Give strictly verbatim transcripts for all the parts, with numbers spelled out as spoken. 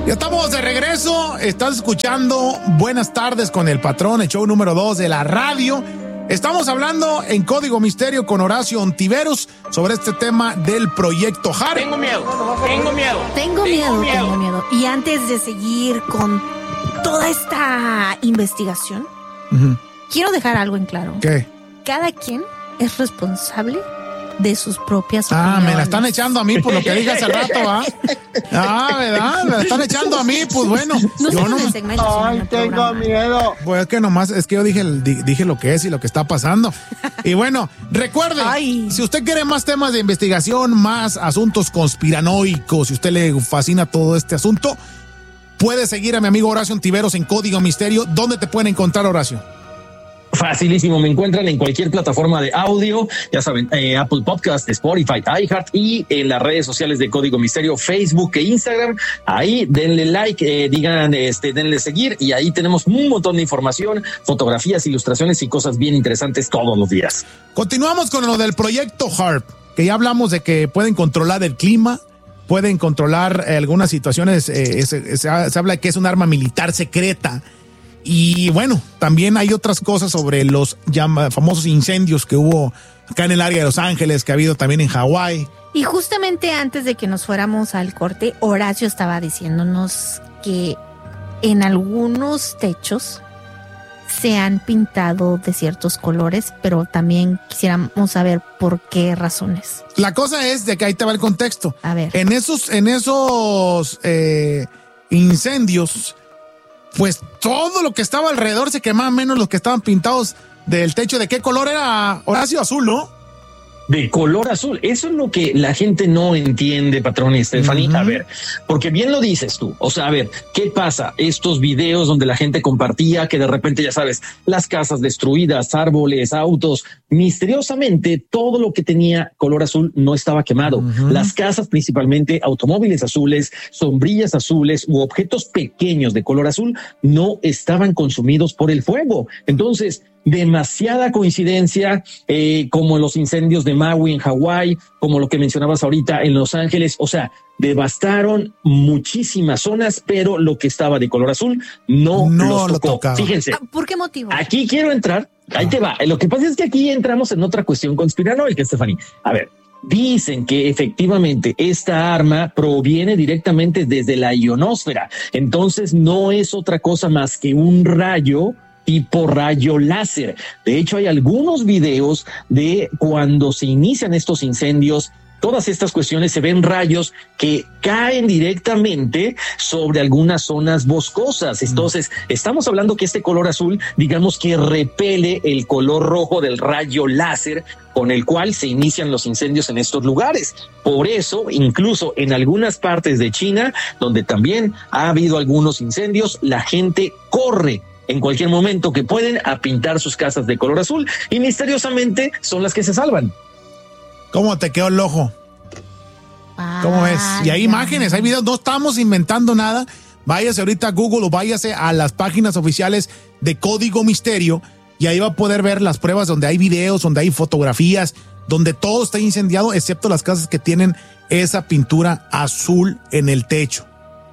Ya estamos de regreso, estás escuchando Buenas Tardes con el Patrón, el show número dos de la radio. Estamos hablando en Código Misterio con Horacio Ontiveros sobre este tema del proyecto HARP. Tengo miedo, tengo miedo. Tengo, tengo miedo, miedo, tengo miedo. Y antes de seguir con toda esta investigación, uh-huh. quiero dejar algo en claro. ¿Qué? Cada quien es responsable de sus propias Ah, opiniones. me la están echando a mí por lo que dije hace rato, ¿ah? Ah, ¿verdad? Me la están echando a mí, pues bueno. No yo no. Segmento, Ay, tengo programa. miedo. Pues es que nomás, es que yo dije, dije lo que es y lo que está pasando. Y bueno, recuerde, Ay. si usted quiere más temas de investigación, más asuntos conspiranoicos, si usted le fascina todo este asunto, puede seguir a mi amigo Horacio Ontiveros en Código Misterio. ¿Dónde te pueden encontrar, Horacio? Facilísimo, me encuentran en cualquier plataforma de audio, ya saben, eh, Apple Podcast, Spotify, iHeart y en las redes sociales de Código Misterio, Facebook e Instagram. Ahí denle like, eh, digan, este, denle seguir y ahí tenemos un montón de información, fotografías, ilustraciones y cosas bien interesantes todos los días. Continuamos con lo del proyecto HARP, que ya hablamos de que pueden controlar el clima, pueden controlar eh, algunas situaciones, eh, se, se, se habla de que es un arma militar secreta. Y bueno, también hay otras cosas sobre los llama, famosos incendios que hubo acá en el área de Los Ángeles, que ha habido también en Hawái. Y justamente antes de que nos fuéramos al corte, Horacio estaba diciéndonos que en algunos techos se han pintado de ciertos colores, pero también quisiéramos saber por qué razones. La cosa es de que ahí te va el contexto. A ver. En esos, en esos eh, incendios, pues todo lo que estaba alrededor se quemaba, menos los que estaban pintados del techo. ¿De qué color era, Horacio? Azul, ¿no? De color azul. Eso es lo que la gente no entiende, patrón y Stephanie. Uh-huh. A ver, porque bien lo dices tú. O sea, a ver, ¿qué pasa? Estos videos donde la gente compartía que de repente, ya sabes, las casas destruidas, árboles, autos, misteriosamente todo lo que tenía color azul no estaba quemado. Uh-huh. Las casas, principalmente automóviles azules, sombrillas azules u objetos pequeños de color azul no estaban consumidos por el fuego. Entonces, demasiada coincidencia, eh, como los incendios de Maui en Hawái, como lo que mencionabas ahorita en Los Ángeles. O sea, devastaron muchísimas zonas, pero lo que estaba de color azul no, no los tocó. Lo Fíjense. ¿Por qué motivo? Aquí quiero entrar. Ahí te va. Lo que pasa es que aquí entramos en otra cuestión conspiranoica, Stephanie. A ver, dicen que efectivamente esta arma proviene directamente desde la ionosfera. Entonces no es otra cosa más que un rayo tipo rayo láser. De hecho, hay algunos videos de cuando se inician estos incendios. Todas estas cuestiones se ven rayos que caen directamente sobre algunas zonas boscosas. Entonces, estamos hablando que este color azul, digamos que repele el color rojo del rayo láser con el cual se inician los incendios en estos lugares. Por eso, incluso en algunas partes de China, donde también ha habido algunos incendios, la gente corre en cualquier momento que pueden a pintar sus casas de color azul y misteriosamente son las que se salvan. ¿Cómo te quedó el ojo? ¿Cómo ves? Y hay imágenes, hay videos, no estamos inventando nada. Váyase ahorita a Google o váyase a las páginas oficiales de Código Misterio y ahí va a poder ver las pruebas donde hay videos, donde hay fotografías, donde todo está incendiado, excepto las casas que tienen esa pintura azul en el techo.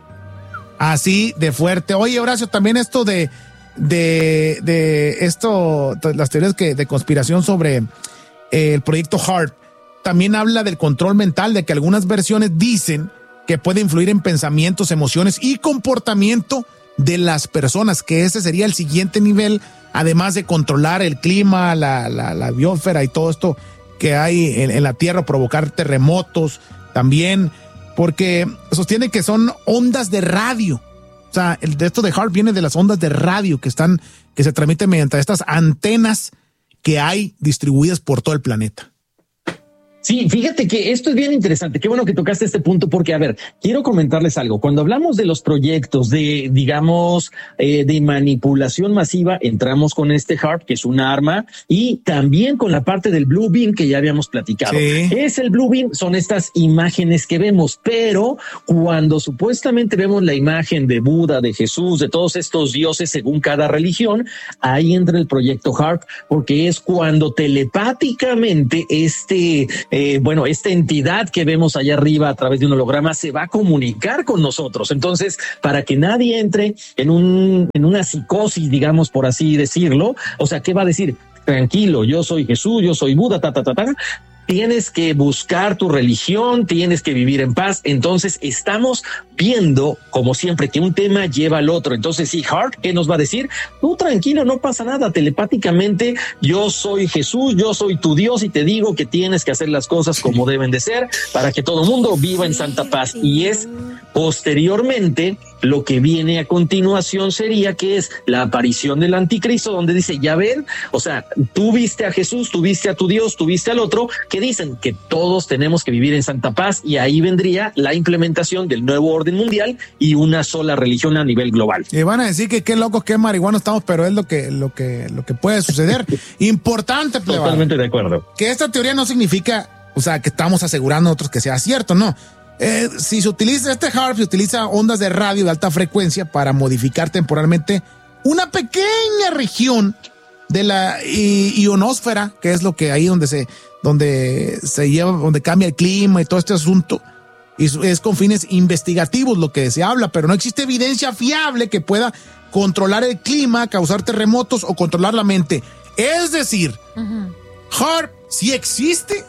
Así de fuerte. Oye, Horacio, también esto de de, de esto, las teorías que, de conspiración sobre eh, el proyecto HARP, también habla del control mental, de que algunas versiones dicen que puede influir en pensamientos, emociones y comportamiento de las personas, que ese sería el siguiente nivel, además de controlar el clima, la, la, la biosfera y todo esto que hay en, en la Tierra, provocar terremotos también, porque sostiene que son ondas de radio. O sea, el de esto de HARP viene de las ondas de radio que están, que se transmiten mediante estas antenas que hay distribuidas por todo el planeta. Sí, fíjate que esto es bien interesante. Qué bueno que tocaste este punto porque, a ver, quiero comentarles algo. Cuando hablamos de los proyectos de, digamos, eh, de manipulación masiva, entramos con este HARP, que es una arma, y también con la parte del Blue Beam que ya habíamos platicado. Sí. Es el Blue Beam, son estas imágenes que vemos, pero cuando supuestamente vemos la imagen de Buda, de Jesús, de todos estos dioses según cada religión, ahí entra el proyecto HARP, porque es cuando telepáticamente este eh, bueno, esta entidad que vemos allá arriba a través de un holograma se va a comunicar con nosotros. Entonces, para que nadie entre en un, en una psicosis, digamos, por así decirlo, o sea, ¿qué va a decir? Tranquilo, yo soy Jesús, yo soy Buda, ta, ta, ta, ta. Tienes que buscar tu religión, tienes que vivir en paz. Entonces estamos viendo, como siempre, que un tema lleva al otro. Entonces, sí, Hart, ¿qué nos va a decir? Tú tranquilo, no pasa nada. Telepáticamente, yo soy Jesús, yo soy tu Dios y te digo que tienes que hacer las cosas como deben de ser para que todo el mundo viva en santa paz. Y es posteriormente lo que viene a continuación sería que es la aparición del anticristo, donde dice, ya ven, o sea, tú viste a Jesús, tú viste a tu Dios, tú viste al otro, que dicen que todos tenemos que vivir en santa paz, y ahí vendría la implementación del nuevo orden mundial y una sola religión a nivel global. Y van a decir que qué locos, qué marihuanos estamos, pero es lo que, lo que, lo que puede suceder. Importante, plebado. Totalmente de acuerdo. Que esta teoría no significa, o sea, que estamos asegurando a otros que sea cierto, no. Eh, si se utiliza este HAARP, se utiliza ondas de radio de alta frecuencia para modificar temporalmente una pequeña región de la ionosfera, que es lo que ahí donde se, donde se lleva, donde cambia el clima y todo este asunto, y es con fines investigativos lo que se habla, pero no existe evidencia fiable que pueda controlar el clima, causar terremotos o controlar la mente. Es decir, uh-huh. HAARP sí existe.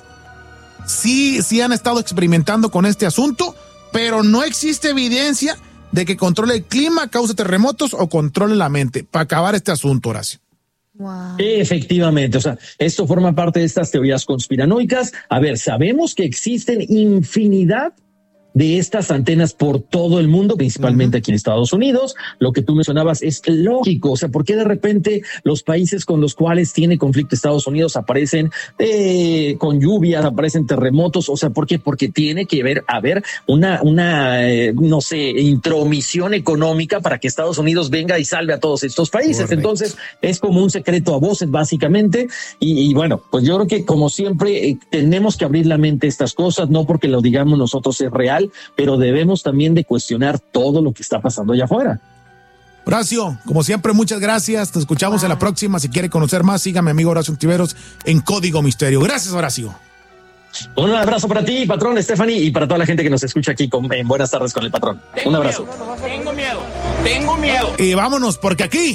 Sí, sí han estado experimentando con este asunto, pero no existe evidencia de que controle el clima, cause terremotos o controle la mente. Para acabar este asunto, Horacio. Wow. Efectivamente, o sea, esto forma parte de estas teorías conspiranoicas. A ver, sabemos que existen infinidad de estas antenas por todo el mundo, principalmente uh-huh. aquí en Estados Unidos. Lo que tú mencionabas es lógico, o sea, ¿por qué de repente los países con los cuales tiene conflicto Estados Unidos aparecen eh, con lluvias, aparecen terremotos? O sea, ¿por qué? Porque tiene que haber, haber una, una eh, no sé, intromisión económica para que Estados Unidos venga y salve a todos estos países. Correcto. Entonces, es como un secreto a voces, básicamente, y, y bueno, pues yo creo que como siempre eh, tenemos que abrir la mente a estas cosas, no porque lo digamos nosotros es real, pero debemos también de cuestionar todo lo que está pasando allá afuera. Horacio, como siempre, muchas gracias. Te escuchamos wow. en la próxima. Si quiere conocer más, sígame, amigo Horacio Ontiveros, en Código Misterio. Gracias, Horacio. Un abrazo para ti, patrón Stephanie, y para toda la gente que nos escucha aquí con, en Buenas Tardes con el Patrón. Tengo Un abrazo. Miedo, tengo miedo, tengo miedo. Y vámonos, porque aquí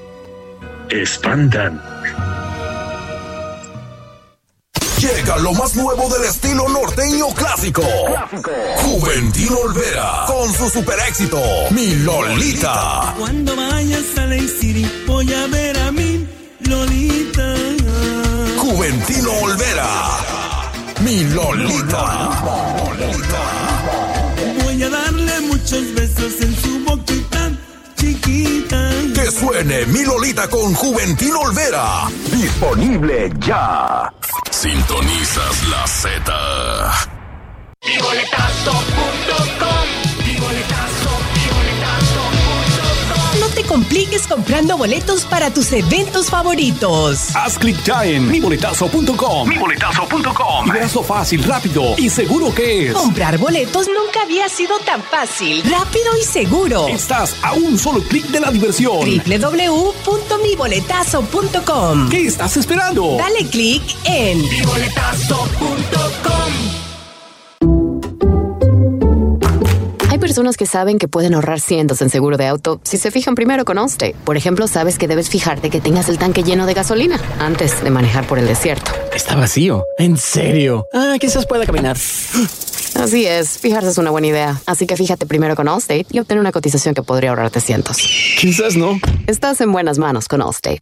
espantan. Llega lo más nuevo del estilo norteño clásico. Clásico. Juventino Olvera con su super éxito, Mi Lolita. Cuando vayas a Lake City voy a ver a mi Lolita. Juventino Olvera, Mi Lolita. Voy a darle muchos besos en su boquita chiquita. Que suene Mi Lolita con Juventino Olvera. Disponible ya. Sintonizas la Z. mi boletazo punto com, mi boletazo, mi boletazo punto com. No te compliques comprando boletos para tus eventos favoritos. Haz clic ya en mi boletazo punto com. mi boletazo punto com. Y verás lo fácil, rápido y seguro que es. Comprar boletos nunca había sido tan fácil, rápido y seguro. Estás a un solo clic de la diversión. doble u doble u doble u punto mi boletazo punto com. ¿Qué estás esperando? Dale clic en mi boletazo punto com. Hay personas que saben que pueden ahorrar cientos en seguro de auto si se fijan primero con Allstate. Por ejemplo, sabes que debes fijarte que tengas el tanque lleno de gasolina antes de manejar por el desierto. Está vacío. ¿En serio? Ah, quizás pueda caminar. Así es, fijarse es una buena idea. Así que fíjate primero con Allstate y obtén una cotización que podría ahorrarte cientos. Quizás no. Estás en buenas manos con Allstate.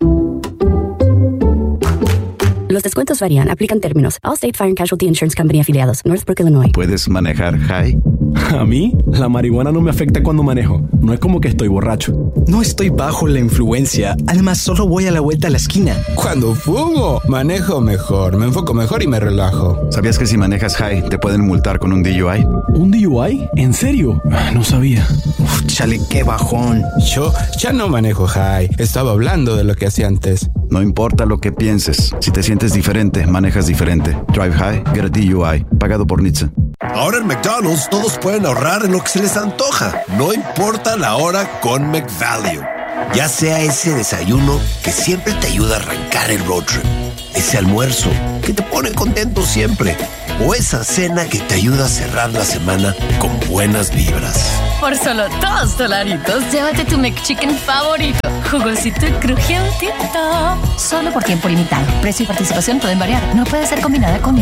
Los descuentos varían, aplican términos. Allstate Fire and Casualty Insurance Company afiliados, Northbrook, Illinois. ¿Puedes manejar high? A mí, la marihuana no me afecta cuando manejo. No es como que estoy borracho. No estoy bajo la influencia. Además, solo voy a la vuelta a la esquina. Cuando fumo, manejo mejor, me enfoco mejor y me relajo. ¿Sabías que si manejas high, te pueden multar con un D U I? ¿Un D U I? ¿En serio? No sabía. Uf, chale, qué bajón. Yo ya no manejo high. Estaba hablando de lo que hacía antes. No importa lo que pienses. Si te sientes diferente, manejas diferente. Drive high, get a D U I. Pagado por N H T S A. Ahora en McDonald's todos pueden ahorrar en lo que se les antoja. No importa la hora con McValue. Ya sea ese desayuno que siempre te ayuda a arrancar el road trip. Ese almuerzo que te pone contento siempre. o esa cena que te ayuda a cerrar la semana con buenas vibras. Por solo dos dolaritos, llévate tu McChicken favorito. Jugosito y crujientito. Solo por tiempo limitado. Precio y participación pueden variar. No puede ser combinada con